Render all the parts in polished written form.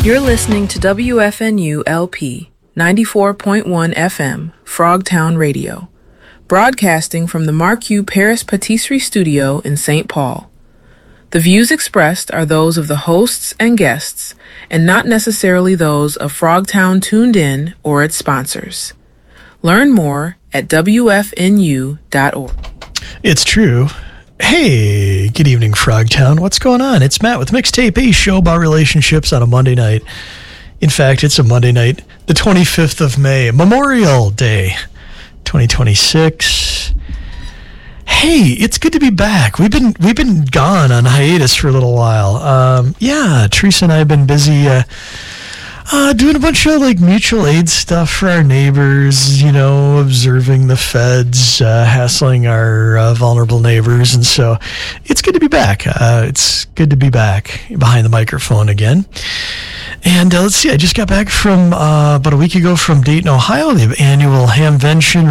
You're listening to WFNU LP 94.1 FM, Frogtown Radio, broadcasting from the Marque Paris Patisserie Studio in St. Paul. The views expressed are those of the hosts and guests, and not necessarily those of Frogtown Tuned In or its sponsors. Learn more at WFNU.org. It's true. Hey, good evening, Frogtown. What's going on? It's Matt with Mixtape, a show about relationships on a Monday night. In fact, it's a Monday night, the 25th of May, Memorial Day, 2026. Hey, it's good to be back. We've been gone on hiatus for a little while. Teresa and I have been busy doing a bunch of like mutual aid stuff for our neighbors, observing the feds, hassling our vulnerable neighbors. And so it's good to be back. It's good to be back behind the microphone again. And let's see, I just got back from about a week ago from Dayton, Ohio, the annual Hamvention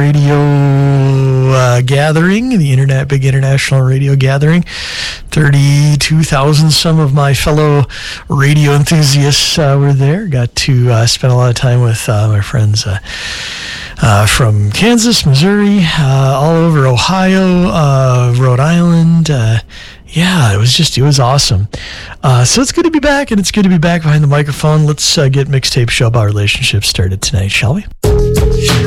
Radio Gathering, the big international radio gathering. 32,000 some of my fellow radio enthusiasts were there. Got to spend a lot of time with my friends from Kansas, Missouri, all over Ohio, Rhode Island. It was awesome. So it's good to be back, and it's good to be back behind the microphone. Let's get Mixtape Show About Relationships started tonight, shall we?